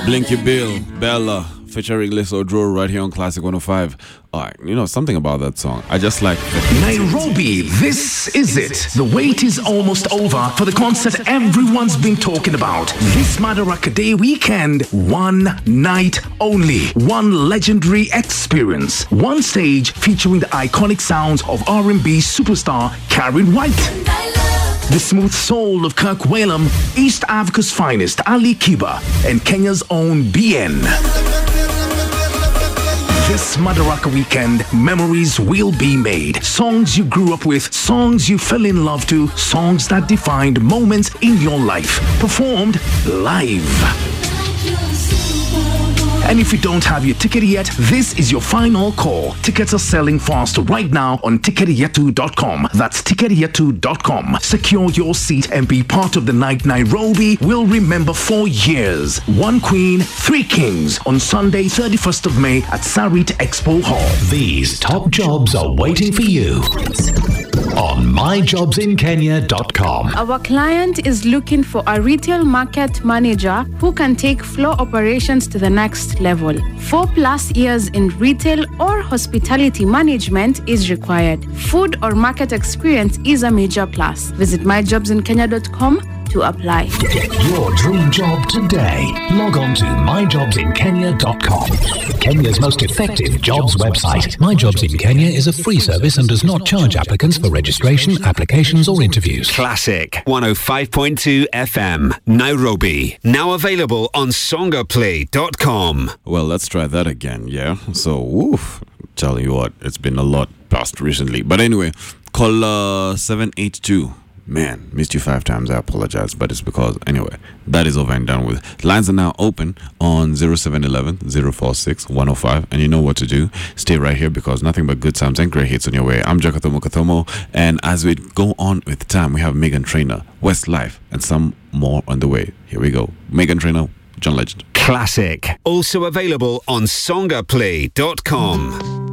Blinky Bill, Bella, featuring Liz O'Drow right here on Classic 105. Something about that song. I just like Nairobi, this is it. The wait is almost over for the concert everyone's been talking about. This Madaraka Day weekend, one night only. One legendary experience. One stage featuring the iconic sounds of R&B superstar Karen White. The smooth soul of Kirk Whalum, East Africa's finest Ali Kiba, and Kenya's own BN. This Madaraka weekend, memories will be made. Songs you grew up with, songs you fell in love to, songs that defined moments in your life. Performed live. And if you don't have your ticket yet, this is your final call. Tickets are selling fast right now on ticketyetu.com. That's ticketyetu.com. Secure your seat and be part of the night Nairobi will remember for years. One Queen, Three Kings on Sunday, 31st of May at Sarit Expo Hall. These top jobs are waiting for you on myjobsinkenya.com. Our client is looking for a retail market manager who can take floor operations to the next level. 4+ years in retail or hospitality management is required. Food or market experience is a major plus. Visit myjobsinkenya.com to apply. Get your dream job today. Log on to myjobsinkenya.com. Kenya's most effective jobs website. My Jobs in Kenya is a free service and does not charge applicants for registration, applications or interviews. Classic 105.2 FM, Nairobi. Now available on songaplay.com. Well, let's try that again, yeah? So, woof. Tell you what, it's been a lot passed recently. But anyway, call 782. Man, missed you 5 times. I apologize, but it's because, anyway, that is over and done with. Lines are now open on 0711 046 105, and you know what to do. Stay right here because nothing but good sounds and great hits on your way. I'm Jakathomo Kathomo, and as we go on with time, we have Megan Trainor, Westlife, and some more on the way. Here we go. Megan Trainor, John Legend. Classic. Also available on songaplay.com.